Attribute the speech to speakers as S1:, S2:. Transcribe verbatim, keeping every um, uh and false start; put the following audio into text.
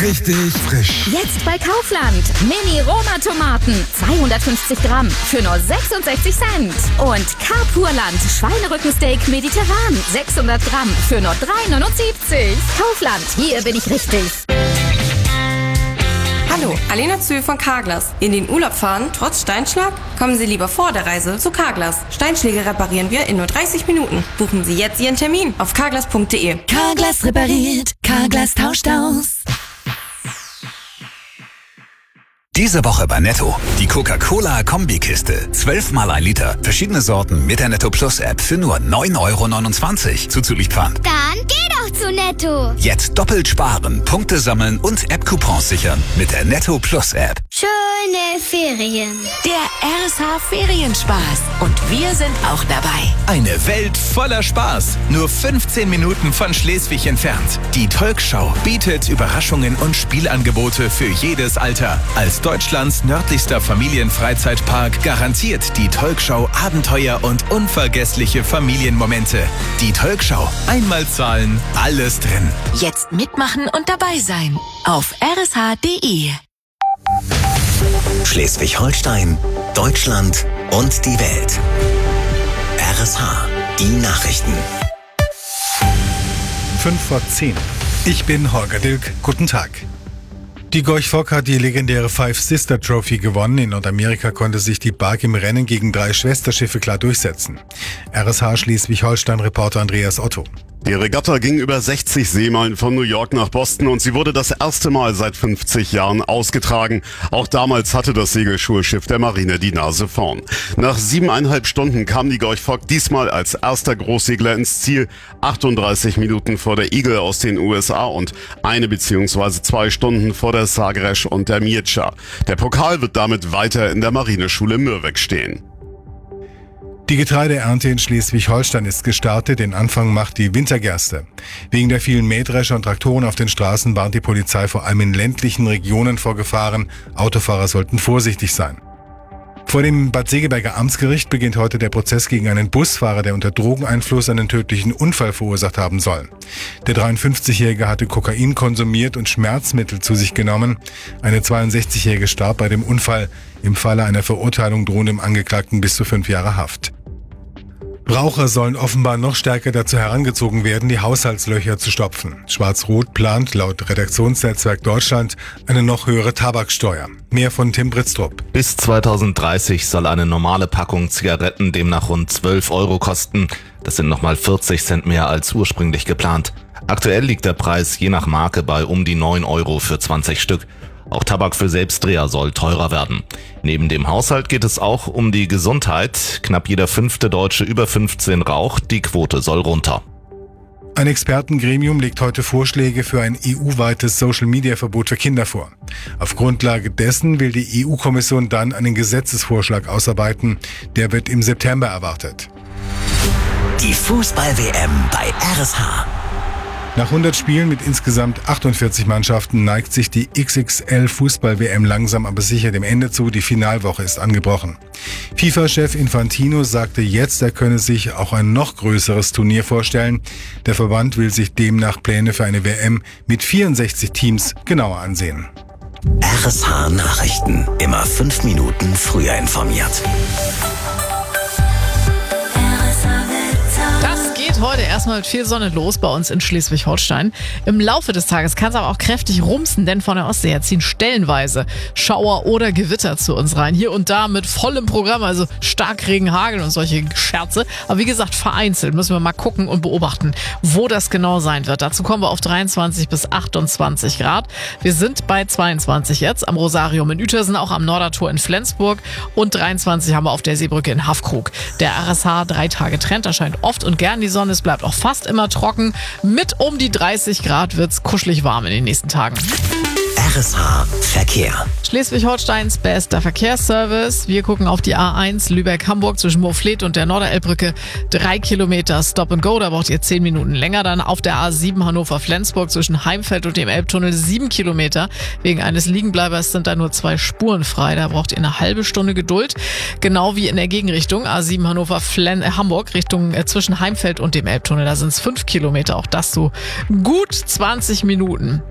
S1: Richtig frisch.
S2: Jetzt bei Kaufland. Mini-Roma-Tomaten. zweihundertfünfzig Gramm für nur sechsundsechzig Cent. Und Carpurland Schweinerückensteak mediterran. sechshundert Gramm für nur drei neunundsiebzig. Kaufland, hier bin ich richtig.
S3: Hallo, Alena Zühl von Carglass. In den Urlaub fahren, trotz Steinschlag? Kommen Sie lieber vor der Reise zu Carglass. Steinschläge reparieren wir in nur dreißig Minuten. Buchen Sie jetzt Ihren Termin auf carglass punkt de.
S4: Carglass repariert, Carglass tauscht aus.
S5: Diese Woche bei Netto. Die Coca-Cola-Kombikiste. Zwölfmal ein Liter. Verschiedene Sorten mit der Netto Plus App für nur neun Euro neunundzwanzig. Zuzüglich Pfand.
S6: Dann geh doch zu Netto.
S5: Jetzt doppelt sparen, Punkte sammeln und App-Coupons sichern mit der Netto Plus App.
S6: Schöne Ferien.
S4: Der R S H Ferienspaß. Und wir sind auch dabei.
S7: Eine Welt voller Spaß. Nur fünfzehn Minuten von Schleswig entfernt. Die Tolkschau bietet Überraschungen und Spielangebote für jedes Alter. Als Deutschlands nördlichster Familienfreizeitpark garantiert die Tolkschau Abenteuer und unvergessliche Familienmomente. Die Tolkschau. Einmal zahlen, alles drin.
S4: Jetzt mitmachen und dabei sein. Auf r s h punkt d e.
S5: Schleswig-Holstein, Deutschland und die Welt. R S H, die Nachrichten.
S1: fünf vor zehn. Ich bin Holger Dilk. Guten Tag. Die Gorch Fock hat die legendäre Five Sister Trophy gewonnen. In Nordamerika konnte sich die Bark im Rennen gegen drei Schwesterschiffe klar durchsetzen. R S H Schleswig-Holstein-Reporter Andreas Otto.
S8: Die Regatta ging über sechzig Seemeilen von New York nach Boston und sie wurde das erste Mal seit fünfzig Jahren ausgetragen. Auch damals hatte das Segelschulschiff der Marine die Nase vorn. Nach siebeneinhalb Stunden kam die Gorch Fock diesmal als erster Großsegler ins Ziel. achtunddreißig Minuten vor der Eagle aus den U S A und eine bzw. zwei Stunden vor der Sagres und der Mircea. Der Pokal wird damit weiter in der Marineschule Mürwek stehen.
S1: Die Getreideernte in Schleswig-Holstein ist gestartet. Den Anfang macht die Wintergerste. Wegen der vielen Mähdrescher und Traktoren auf den Straßen warnt die Polizei vor allem in ländlichen Regionen vor Gefahren. Autofahrer sollten vorsichtig sein. Vor dem Bad Segeberger Amtsgericht beginnt heute der Prozess gegen einen Busfahrer, der unter Drogeneinfluss einen tödlichen Unfall verursacht haben soll. Der dreiundfünfzigjährige hatte Kokain konsumiert und Schmerzmittel zu sich genommen. Eine zweiundsechzigjährige starb bei dem Unfall. Im Falle einer Verurteilung drohen dem Angeklagten bis zu fünf Jahre Haft. Raucher sollen offenbar noch stärker dazu herangezogen werden, die Haushaltslöcher zu stopfen. Schwarz-Rot plant laut Redaktionsnetzwerk Deutschland eine noch höhere Tabaksteuer. Mehr von Tim Britztrup.
S9: Bis zweitausenddreißig soll eine normale Packung Zigaretten demnach rund zwölf Euro kosten. Das sind nochmal vierzig Cent mehr als ursprünglich geplant. Aktuell liegt der Preis je nach Marke bei um die neun Euro für zwanzig Stück. Auch Tabak für Selbstdreher soll teurer werden. Neben dem Haushalt geht es auch um die Gesundheit. Knapp jeder fünfte Deutsche über fünfzehn raucht. Die Quote soll runter.
S1: Ein Expertengremium legt heute Vorschläge für ein E U-weites Social-Media-Verbot für Kinder vor. Auf Grundlage dessen will die E U-Kommission dann einen Gesetzesvorschlag ausarbeiten. Der wird im September erwartet.
S5: Die Fußball-W M bei R S H.
S1: Nach hundert Spielen mit insgesamt achtundvierzig Mannschaften neigt sich die X X L-Fußball-W M langsam aber sicher dem Ende zu. Die Finalwoche ist angebrochen. FIFA-Chef Infantino sagte jetzt, er könne sich auch ein noch größeres Turnier vorstellen. Der Verband will sich demnach Pläne für eine W M mit vierundsechzig Teams genauer ansehen.
S5: R S H Nachrichten. Immer fünf Minuten früher informiert.
S10: Heute erstmal mit viel Sonne los bei uns in Schleswig-Holstein. Im Laufe des Tages kann es aber auch kräftig rumsen, denn von der Ostsee her ziehen stellenweise Schauer oder Gewitter zu uns rein. Hier und da mit vollem Programm, also Starkregen, Hagel und solche Scherze. Aber wie gesagt, vereinzelt müssen wir mal gucken und beobachten, wo das genau sein wird. Dazu kommen wir auf dreiundzwanzig bis achtundzwanzig Grad. Wir sind bei zweiundzwanzig jetzt am Rosarium in Uetersen, auch am Nordertor in Flensburg und dreiundzwanzig haben wir auf der Seebrücke in Haffkrug. Der R S H drei Tage Trend, da scheint oft und gern die Sonne. Es bleibt auch fast immer trocken. Mit um die dreißig Grad wird's kuschelig warm in den nächsten Tagen.
S5: R S H Verkehr.
S10: Schleswig-Holsteins bester Verkehrsservice. Wir gucken auf die A eins Lübeck-Hamburg zwischen Moorfleet und der Norderelbbrücke. Drei Kilometer Stop and Go, da braucht ihr zehn Minuten länger. Dann auf der A sieben Hannover-Flensburg zwischen Heimfeld und dem Elbtunnel sieben Kilometer. Wegen eines Liegenbleibers sind da nur zwei Spuren frei. Da braucht ihr eine halbe Stunde Geduld. Genau wie in der Gegenrichtung A sieben Hannover-Hamburg Richtung äh, zwischen Heimfeld und dem Elbtunnel. Da sind es fünf Kilometer. Auch das so gut zwanzig Minuten.